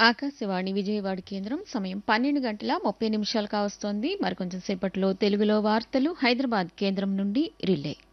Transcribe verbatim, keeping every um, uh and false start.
ఆకాశవాణి విజయవాడ కేంద్రం సమయం పన్నెండు గంటల ముప్పై నిమిషాలు కావస్తోంది. మరికొంచెం సేపట్లో తెలుగులో వార్తలు హైదరాబాద్ కేంద్రం నుండి రిలే.